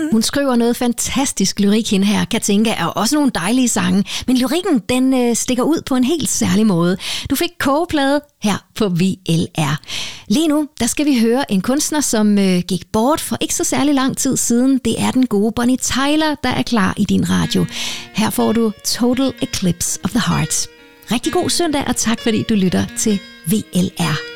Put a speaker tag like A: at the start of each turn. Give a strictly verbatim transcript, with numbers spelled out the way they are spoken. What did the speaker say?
A: Hun skriver noget fantastisk lyrik, hende her. Katinka er også nogle dejlige sange, men lyrikken den øh, stikker ud på en helt særlig måde. Du fik Kogeplade her på V L R. Lige nu, der skal vi høre en kunstner, som øh, gik bort for ikke så særlig lang tid siden. Det er den gode Bonnie Tyler, der er klar i din radio. Her får du Total Eclipse of the Heart. Rigtig god søndag, og tak fordi du lytter til V L R.